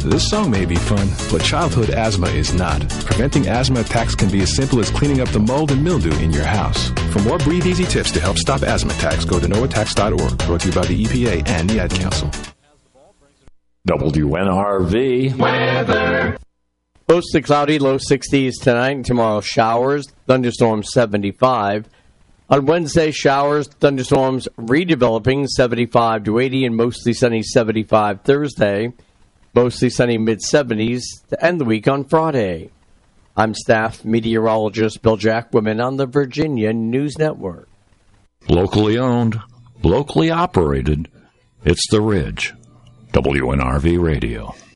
This song may be fun, but childhood asthma is not. Preventing asthma attacks can be as simple as cleaning up the mold and mildew in your house. For more Breathe Easy tips to help stop asthma attacks, go to noattacks.org. Brought to you by the EPA and the Ad Council. WNRV weather. Mostly cloudy, low 60s tonight. Tomorrow, showers, thunderstorms 75. On Wednesday, showers, thunderstorms redeveloping 75 to 80, and mostly sunny 75 Thursday. Mostly sunny mid-70s to end the week on Friday. I'm staff meteorologist Bill Jacquemin on the Virginia News Network. Locally owned, locally operated, it's The Ridge. WNRV Radio.